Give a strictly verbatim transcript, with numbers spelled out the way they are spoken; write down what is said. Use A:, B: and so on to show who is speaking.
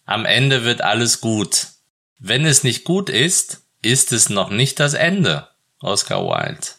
A: Am Ende wird alles gut. Wenn es nicht gut ist, ist es noch nicht das Ende. Oscar Wilde.